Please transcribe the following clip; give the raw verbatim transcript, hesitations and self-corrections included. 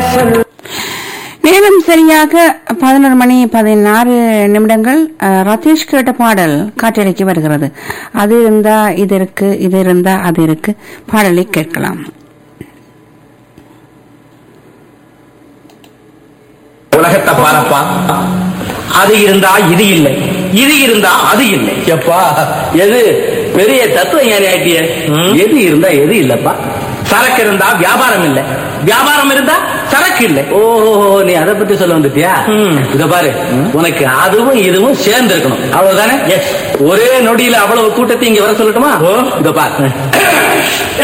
நேரம் சரியாக பதினொரு மணி பதினாறு நிமிடங்கள். ரதீஷ் கேட்ட பாடல் காற்றலைக்கு வருகிறது. அது இருந்தா இது இருக்கு, இது இருந்தா அது இருக்கு. பாடலை கேட்கலாம். உலகத்தை பாரப்பா, அது இருந்தா இது இல்லை, இது இருந்தா அது இல்லை. எப்பா எது பெரிய தத்துவ ஞானி ஆயிட்டிய. எது இருந்தா எது இல்லப்பா. சரக்கு இருந்தா வியாபாரம் இல்லை, வியாபாரம் இருந்தா சரக்கு இல்லை. ஓஹோ, நீ அதை பத்தி சொல்ல வந்துட்டியா? இத பாரு, உனக்கு அதுவும் இதுவும் சேர்ந்து இருக்கணும், அவ்வளவுதானே? ஒரே நொடியில அவ்வளவு கூட்டத்தை இங்க வர சொல்லட்டுமா? இத பாரு,